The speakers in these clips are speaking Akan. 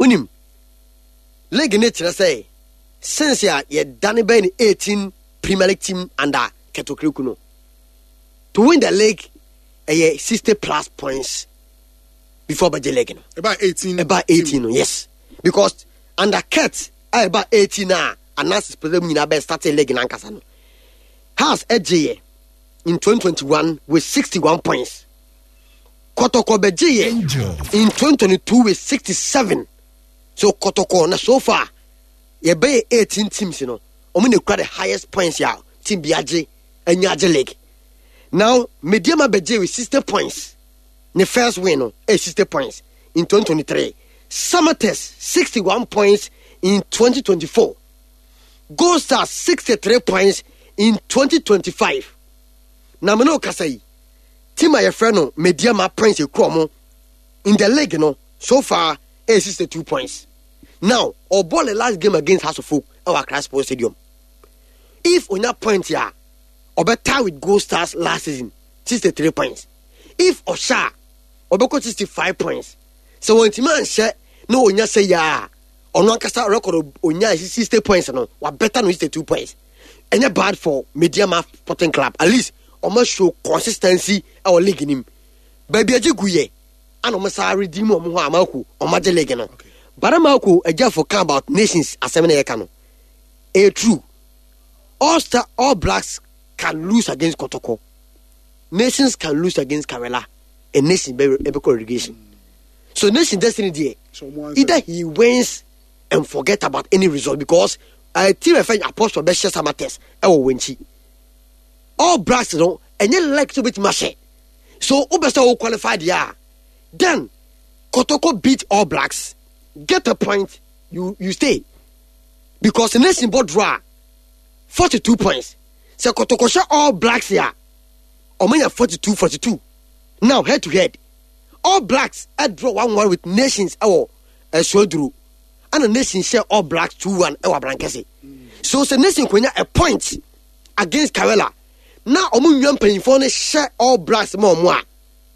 unim league nature say since ye done by 18 Premier League team under Ketokriku to win the league 60 plus points before the league about 18 yes, because under Ket about 18 now and that's the starting league in Ankasano has Edge in 2021 with 61 points. Kotoko Beje in 2022 with 67. So Kotoko na so far ye be 18 teams, you know. Omine cry the highest points ya team Biaje and Yaje League. Now Mediama Beje with 60 points. The first win 60 points in 2023. Samates 61 points in 2024. Gold Stars 63 points in 2025. Now me no kasai team my friend no Mediama points ekromo in the league no so far 62 points. Now our ball the last game against House of Folk our Accra Sports Stadium. If on that point here or better with Gold Stars last season 63 points. If Osha or beko 65 points. So when man share no onya say ya or no kasa record onya 60 points no wa better no 62 points. Any bad for Mediama Sporting Club at least almost show consistency our league in him. Baby Ajuguye and almost redeem Amaku or Major League. But Amaku a job for come about nations as 7 year cano. A true all blacks can lose against Kotoko. Nations can lose against Karela. A nation Ebeko irrigation. So nation destiny there. Either he wins and forget about any result because I team effect apostle best Samates Winchi. All blacks, you know, and you like to beat Mashe. So Obesta will qualify the then Kotoko beat All Blacks. Get a point, you stay. Because the nation board draw 42 points. So Kotoko shot All Blacks here. Omenya 42. Now head to head. All Blacks had draw 1-1 with nations Swedru. And the nation share All Blacks 2-1 Brankese. So the nation can a point against Karela. Now omu nwan panifo ne share All Blacks mo a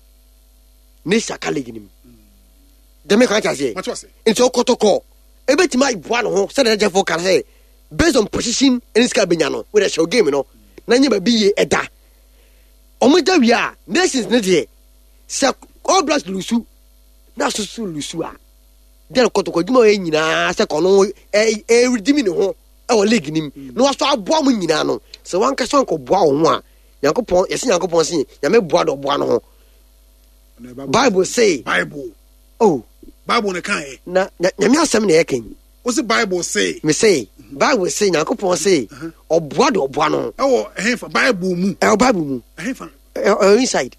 nation ka league nim de me ka say into Kotoko ebetima iboa no ho say the Jeffo can say based on position any ska benya no we the show game no na nya ba bi ye eda omu da wi a nations ne de say All Blacks lusu na susu lusu a den Kotoko dimo e nyina say kono redeem ne ho e league nim no waso aboa mo nyina no so one person ko boa ho a Yakopon yesi Yakopon sin ya me boa do boa no ho Bible say Bible ne kan e na nyame asem na yeken o se Bible say me say Bible say Yakopon say oboa do boa no for Bible mu Bible mu inside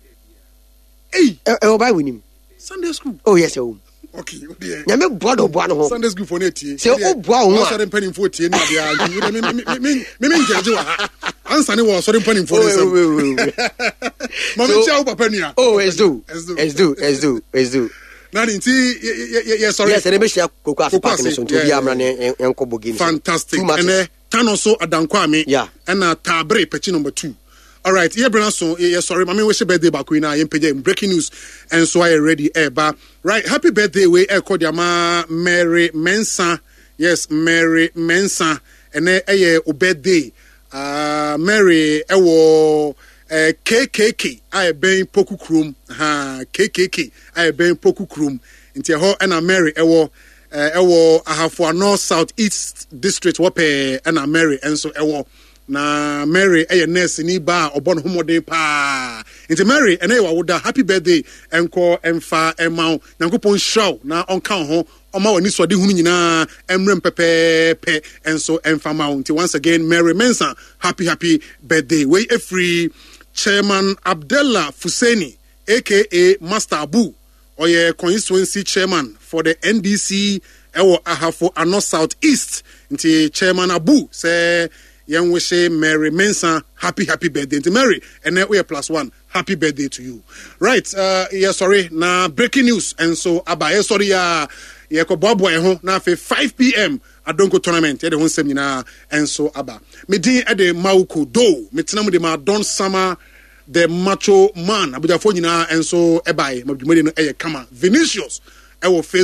Bible nim Sunday school yes okay nyame boa do boa no ho Sunday school for na tie say o boa ho a so dem panin for tie na dia me ngeje wa answer ne wo so dem panin for dem mama chia wo papa nua let's do na nti sorry yes ene be shia kokwa afa ne so to bi amra ne enko bogini fantastic ene tanoso adanko ame na tabre pechi number 2. All right, yeah, Branson, sorry, mami wish birthday back we now breaking news and so I ready ba. Right, happy birthday we called yama Mary Mensa. Yes, Mary Mensa and o birthday. Mary ewo KKK I been poku krum. KKK I been poku krum. Inti ho na Mary ewo ahafo North South East District wape na Mary enso ewo na Mary nurse ni ba obon homode pa into Mary ene wa woda happy birthday enko emfa emau nyankopon show na onka ho oma wani so de hunu nyina emrem pepepe enso emfa mau nti once again Mary Mensa happy birthday we free chairman Abdullah Fuseni aka Master Abu oye constituency chairman for the NDC ewo ahafo North South East nti chairman Abu say young wish Mary Mensa happy birthday to Mary and then we are +1 happy birthday to you right sorry na breaking news and so aba sorry ko bobo ho na 5 p.m. Adonko tournament e de ho nsem nyina and so aba me din e de Mauko do me tena mu de ma Don Sama the macho man abujafo nyina and so ebai mabdumade no e kama Vinicius e wo